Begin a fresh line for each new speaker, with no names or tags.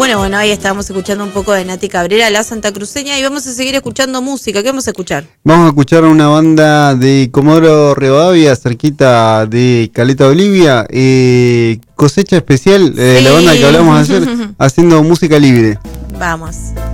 Bueno, ahí estábamos escuchando un poco de Nati Cabrera, la santacruceña, y vamos a seguir escuchando música. ¿Qué vamos a escuchar?
Vamos a escuchar a una banda de Comodoro Rivadavia, cerquita de Caleta, Bolivia. Cosecha Especial,
Sí.
la banda que hablamos ayer, haciendo música libre.
Vamos.